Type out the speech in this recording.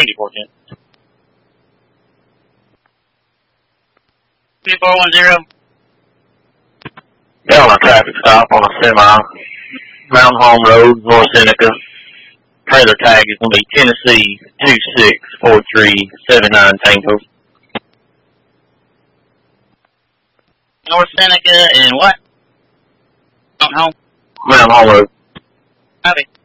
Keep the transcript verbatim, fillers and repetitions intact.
Trinity fourteen. two four one zero. Yeah, on a traffic stop on a semi, Mountain Home Road, North Seneca. Trailer tag is going to be Tennessee two six four three seven nine Tango. North Seneca and what? Mountain Home? Mountain Home Road. Copy.